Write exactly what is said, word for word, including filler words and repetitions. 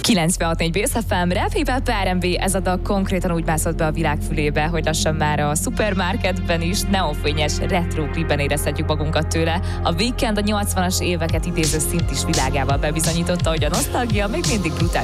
kilencvenhat négy Bész ef em, Rap Hip Hop er en bé, ez a dal konkrétan úgy mászott be a világ fülébe, hogy lassan már a szupermarketben is neonfényes retro klipben érezhetjük magunkat tőle. A Weekend a nyolcvanas éveket idéző szint is világával bebizonyította, hogy a nosztalgia még mindig brutál